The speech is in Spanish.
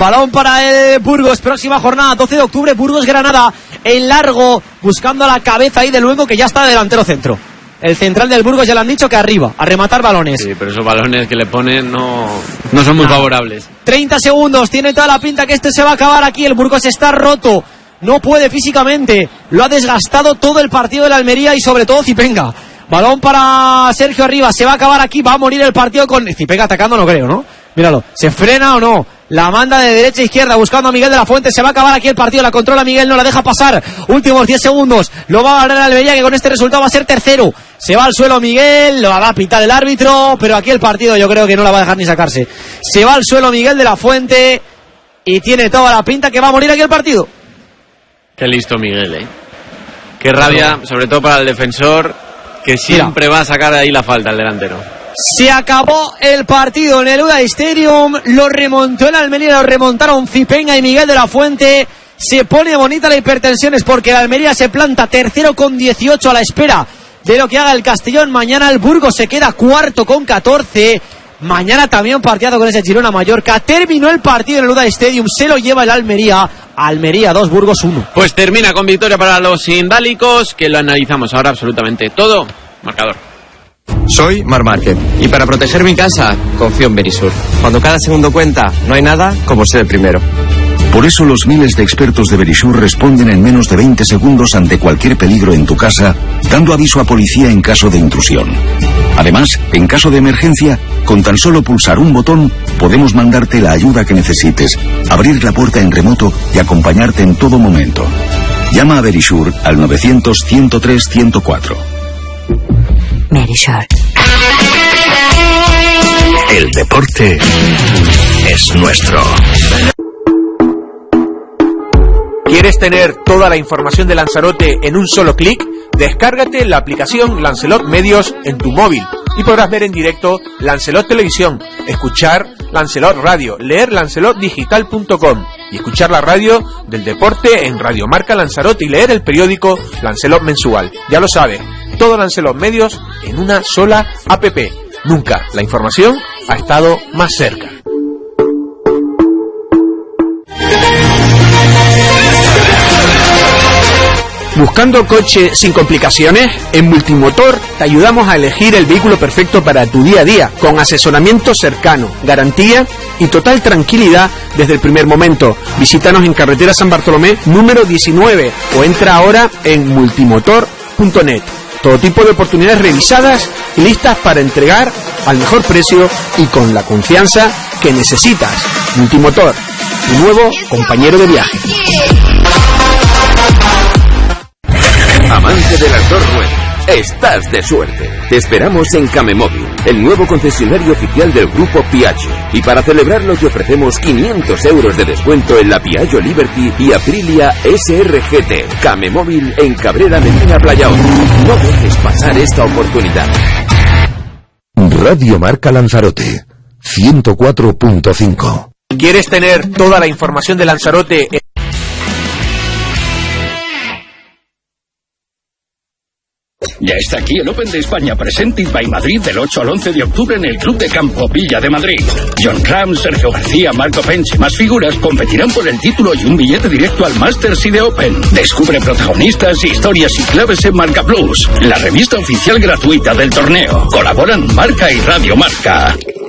Balón para el Burgos, próxima jornada, 12 de octubre, Burgos-Granada, en largo, buscando la cabeza ahí de Luengo, que ya está delantero centro. El central del Burgos ya le han dicho que arriba, a rematar balones. Sí, pero esos balones que le ponen no son muy favorables. 30 segundos, tiene toda la pinta que este se va a acabar aquí. El Burgos está roto, no puede físicamente, lo ha desgastado todo el partido de la Almería y sobre todo Zipenga. Balón para Sergio Arribas, se va a acabar aquí, va a morir el partido con Zipenga atacando, no creo, ¿no? Míralo, ¿se frena o no? La manda de derecha a izquierda buscando a Miguel de la Fuente. Se va a acabar aquí el partido, la controla Miguel, no la deja pasar. Últimos 10 segundos, lo va a ganar Almería, que con este resultado va a ser tercero. Se va al suelo Miguel, lo va a pitar el árbitro, pero aquí el partido yo creo que no la va a dejar ni sacarse. Se va al suelo Miguel de la Fuente y tiene toda la pinta que va a morir aquí el partido. Qué listo Miguel, Qué rabia, sobre todo para el defensor, que siempre va a sacar de ahí la falta el delantero. Se acabó el partido en el UDA Stadium, lo remontó el Almería, lo remontaron Zipenga y Miguel de la Fuente. Se pone bonita la hipertensión, es porque el Almería se planta tercero con 18 a la espera de lo que haga el Castellón. Mañana el Burgos se queda cuarto con 14. Mañana también partido con ese Girona-Mallorca. Terminó el partido en el UDA Stadium, se lo lleva el Almería. Almería 2, Burgos 1. Pues termina con victoria para los indálicos, que lo analizamos ahora absolutamente todo. Marcador. Soy Mar Márquez y para proteger mi casa confío en Verisur. Cuando cada segundo cuenta, no hay nada como ser el primero. Por eso los miles de expertos de Verisur responden en menos de 20 segundos ante cualquier peligro en tu casa, dando aviso a policía en caso de intrusión. Además, en caso de emergencia, con tan solo pulsar un botón, podemos mandarte la ayuda que necesites, abrir la puerta en remoto y acompañarte en todo momento. Llama a Verisur al 900-103-104. Verisur. El deporte es nuestro. ¿Quieres tener toda la información de Lanzarote en un solo clic? Descárgate la aplicación Lancelot Medios en tu móvil y podrás ver en directo Lancelot Televisión, escuchar Lancelot Radio, leer lancelotdigital.com y escuchar la radio del deporte en Radio Marca Lanzarote y leer el periódico Lancelot Mensual. Ya lo sabes, todo Lancelot Medios en una sola app. Nunca la información ha estado más cerca. ¿Buscando coche sin complicaciones? En Multimotor te ayudamos a elegir el vehículo perfecto para tu día a día, con asesoramiento cercano, garantía y total tranquilidad desde el primer momento. Visítanos en carretera San Bartolomé número 19 o entra ahora en multimotor.net. Todo tipo de oportunidades revisadas y listas para entregar al mejor precio y con la confianza que necesitas. Multimotor, tu nuevo compañero de viaje. Amante de las dos ruedas, estás de suerte. Te esperamos en Camemóvil, el nuevo concesionario oficial del grupo Piaggio. Y para celebrarlo te ofrecemos 500 euros de descuento en la Piaggio Liberty y Aprilia SRGT. Camemóvil en Cabrera Medina Playa 1. No dejes pasar esta oportunidad. Radio Marca Lanzarote 104.5. ¿Quieres tener toda la información de Lanzarote? Ya está aquí el Open de España Presented by Madrid del 8 al 11 de octubre en el Club de Campo Villa de Madrid. John Ram, Sergio García, Marco Pench y más figuras competirán por el título y un billete directo al Masters y de Open. Descubre protagonistas, historias y claves en Marca Plus, la revista oficial gratuita del torneo. Colaboran Marca y Radio Marca.